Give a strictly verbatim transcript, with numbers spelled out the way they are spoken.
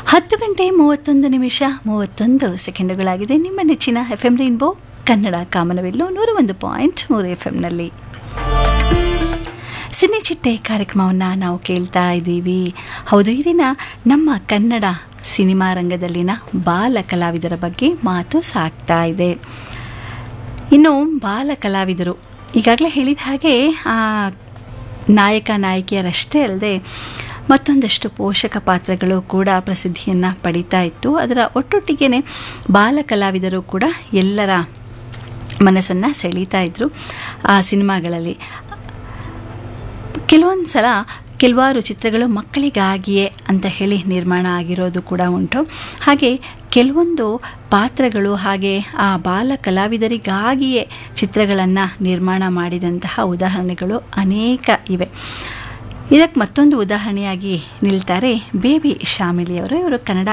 ಹತ್ತು ಗಂಟೆ ಮೂವತ್ತೊಂದು ನಿಮಿಷ ಮೂವತ್ತೊಂದು ಸೆಕೆಂಡುಗಳಾಗಿದೆ. ನಿಮ್ಮ ನೆಚ್ಚಿನ ಎಫ್ ಎಂ ರೈನ್ಬೋ ಕನ್ನಡ ಕಾಮನವೆಲ್ಲು ನೂರ ಒಂದು ಪಾಯಿಂಟ್ ಮೂರು ಎಫ್ ಎಂನಲ್ಲಿ ಸಿನಿ ಚಿಟ್ಟೆ ಕಾರ್ಯಕ್ರಮವನ್ನು ನಾವು ಕೇಳ್ತಾ ಇದ್ದೀವಿ. ಹೌದು, ಈ ದಿನ ನಮ್ಮ ಕನ್ನಡ ಸಿನಿಮಾ ರಂಗದಲ್ಲಿನ ಬಾಲ ಕಲಾವಿದರ ಬಗ್ಗೆ ಮಾತು ಸಾಗ್ತಾ ಇದೆ. ಇನ್ನು ಬಾಲ ಕಲಾವಿದರು ಈಗಾಗಲೇ ಹೇಳಿದ ಹಾಗೆ ನಾಯಕ ನಾಯಕಿಯರಷ್ಟೇ ಅಲ್ಲದೆ ಮತ್ತೊಂದಷ್ಟು ಪೋಷಕ ಪಾತ್ರಗಳು ಕೂಡ ಪ್ರಸಿದ್ಧಿಯನ್ನು ಪಡೀತಾ ಇತ್ತು. ಅದರ ಒಟ್ಟೊಟ್ಟಿಗೆ ಬಾಲ ಕಲಾವಿದರು ಕೂಡ ಎಲ್ಲರ ಮನಸ್ಸನ್ನು ಸೆಳೀತಾ ಇದ್ದರು ಆ ಸಿನಿಮಾಗಳಲ್ಲಿ. ಕೆಲವೊಂದು ಸಲ ಕೆಲವಾರು ಚಿತ್ರಗಳು ಮಕ್ಕಳಿಗಾಗಿಯೇ ಅಂತ ಹೇಳಿ ನಿರ್ಮಾಣ ಆಗಿರೋದು ಕೂಡ ಉಂಟು. ಹಾಗೆ ಕೆಲವೊಂದು ಪಾತ್ರಗಳು ಹಾಗೆ ಆ ಬಾಲ ಕಲಾವಿದರಿಗಾಗಿಯೇ ಚಿತ್ರಗಳನ್ನು ನಿರ್ಮಾಣ ಮಾಡಿದಂತಹ ಉದಾಹರಣೆಗಳು ಅನೇಕ ಇವೆ. ಇದಕ್ಕೆ ಮತ್ತೊಂದು ಉದಾಹರಣೆಯಾಗಿ ನಿಲ್ತಾರೆ ಬೇಬಿ ಶಾಮಿಲಿಯವರು. ಇವರು ಕನ್ನಡ